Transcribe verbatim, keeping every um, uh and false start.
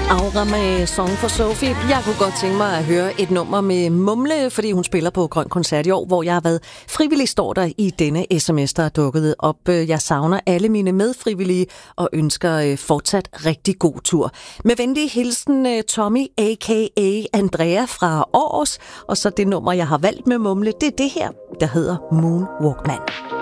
Aura med Song for Sophie. Jeg kunne godt tænke mig at høre et nummer med Mumle, fordi hun spiller på Grøn Koncert i år, hvor jeg har været frivillig, står der i denne sms, der er dukket op. Jeg savner alle mine medfrivillige og ønsker fortsat rigtig god tur. Med venlig hilsen Tommy, a k a. Andrea fra Aarhus. Og så det nummer, jeg har valgt med Mumle, det er det her, der hedder Moonwalk Man.